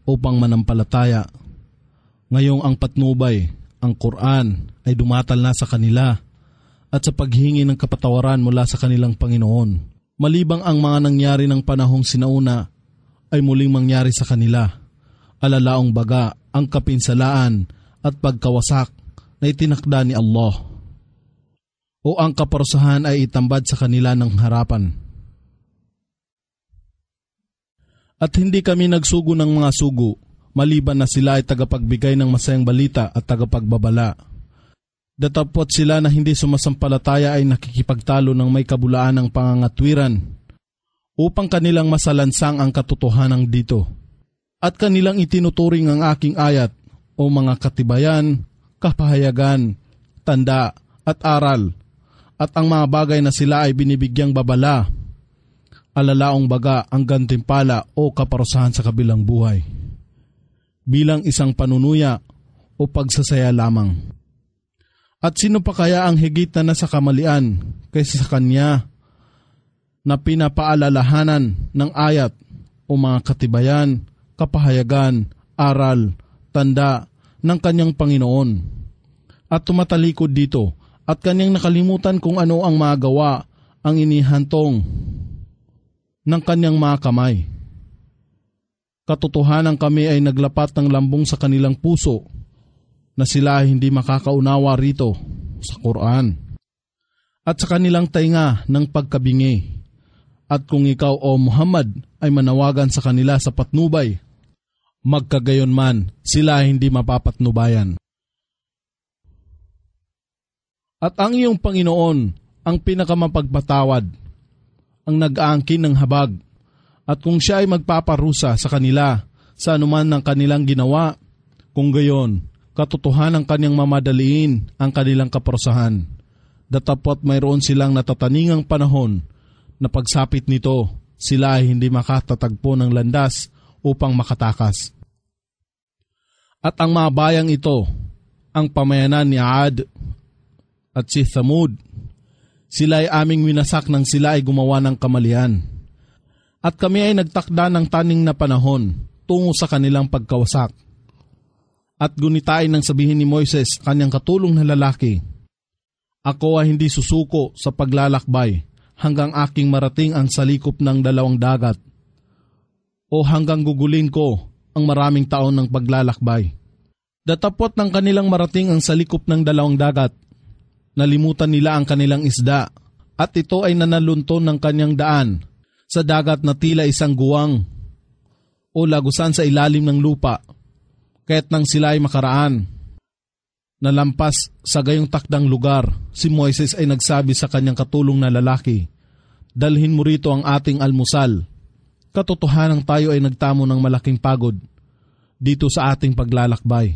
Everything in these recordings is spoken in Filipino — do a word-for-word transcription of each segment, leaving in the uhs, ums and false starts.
upang manampalataya. Ngayong ang patnubay, ang Quran, ay dumatal na sa kanila at sa paghingi ng kapatawaran mula sa kanilang Panginoon. Malibang ang mga nangyari ng panahong sinauna ay muling mangyari sa kanila. Alalaong baga ang kapinsalaan at pagkawasak na itinakda ni Allah. O ang kaparusahan ay itambad sa kanila ng harapan. At hindi kami nagsugo ng mga sugo, maliban na sila ay tagapagbigay ng masayang balita at tagapagbabala. Datapot sila na hindi sumasampalataya ay nakikipagtalo ng may kabulaan ng pangangatwiran upang kanilang masalansang ang katotohanan dito. At kanilang itinuturing ang aking ayat o mga katibayan, kapahayagan, tanda at aral, at ang mga bagay na sila ay binibigyang babala, alalaong baga ang gantimpala o kaparusahan sa kabilang buhay, bilang isang panunuya o pagsasaya lamang. At sino pa kaya ang higit na nasa kamalian kaysa sa kanya na pinapaalalahanan ng ayat o mga katibayan, kapahayagan, aral, tanda ng kanyang Panginoon at tumatalikod dito at kanyang nakalimutan kung ano ang magawa ang inihantong ng kanyang mga kamay. Katotohanan kami ay naglapat ng lambong sa kanilang puso na sila ay hindi makakaunawa rito sa Quran at sa kanilang tainga ng pagkabingi. At kung ikaw o Muhammad ay manawagan sa kanila sa patnubay, magkagayon man sila ay hindi mapapatnubayan. At ang iyong Panginoon ang pinakamapagpatawad, ang nag-aangkin ng habag, at kung siya ay magpaparusa sa kanila sa anuman ng kanilang ginawa, kung gayon, katotohanan kanyang mamadaliin ang kanilang kaparusahan. Datapot mayroon silang natataningang panahon na pagsapit nito, sila ay hindi makatatagpo ng landas upang makatakas. At ang mga bayang ito, ang pamayanan ni Aad at si Thamud, sila ay aming winasak nang sila ay gumawa ng kamalian. At kami ay nagtakda ng taning na panahon tungo sa kanilang pagkawasak. At gunitain ng sabihin ni Moises, kanyang katulong na lalaki, ako ay hindi susuko sa paglalakbay hanggang aking marating ang salikop ng dalawang dagat o hanggang gugulin ko ang maraming taon ng paglalakbay. Datapot ng kanilang marating ang salikop ng dalawang dagat, nalimutan nila ang kanilang isda at ito ay nanalunton ng kanyang daan sa dagat na tila isang guwang o lagusan sa ilalim ng lupa. Kaya't nang sila ay makaraan, nalampas sa gayong takdang lugar, si Moises ay nagsabi sa kanyang katulong na lalaki, dalhin mo rito ang ating almusal. Katotohanan tayo ay nagtamo ng malaking pagod dito sa ating paglalakbay.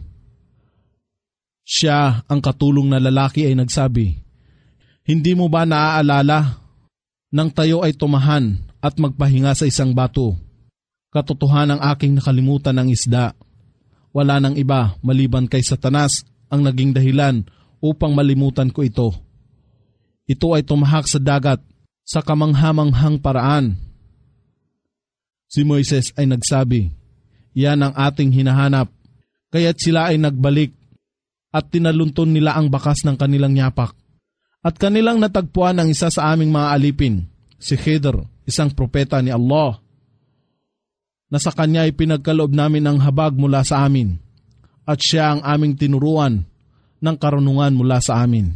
Siya, ang katulong na lalaki, ay nagsabi, hindi mo ba naaalala nang tayo ay tumahan at magpahinga sa isang bato? Katotohanan ang aking nakalimutan ang isda. Wala nang iba maliban kay Satanas ang naging dahilan upang malimutan ko ito. Ito ay tumahak sa dagat sa kamanghamanghang paraan. Si Moises ay nagsabi, yan ang ating hinahanap, kaya't sila ay nagbalik at tinalunton nila ang bakas ng kanilang yapak. At kanilang natagpuan ang isa sa aming mga alipin, si Khidr, isang propeta ni Allah, na sa kanya ay pinagkaloob namin ang habag mula sa amin, at siya ang aming tinuruan ng karunungan mula sa amin.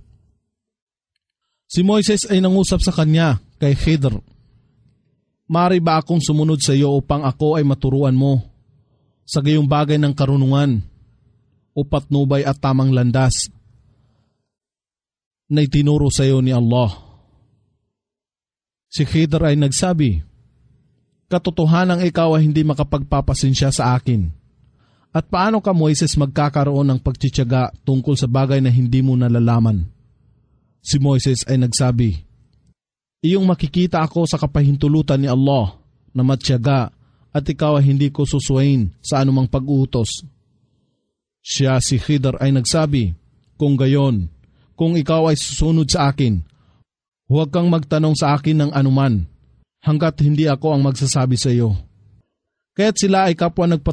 Si Moises ay nangusap sa kanya kay Khidr, maaari ba akong sumunod sa iyo upang ako ay maturuan mo sa gayong bagay ng karunungan o patnubay at tamang landas na itinuro sa iyo ni Allah? Si Khidr ay nagsabi, katotohanang ikaw ay hindi makapagpapasensya sa akin. At paano ka, Moises, magkakaroon ng pagtitiyaga tungkol sa bagay na hindi mo nalalaman? Si Moises ay nagsabi, iyong makikita ako sa kapahintulutan ni Allah na matyaga at ikaw ay hindi ko susuwain sa anumang pag-uutos. Siya, si Khidr, ay nagsabi, kung gayon, kung ikaw ay susunod sa akin, huwag kang magtanong sa akin ng anuman, hanggat hindi ako ang magsasabi sa iyo. Kaya't sila ay kapwa nagpatuloy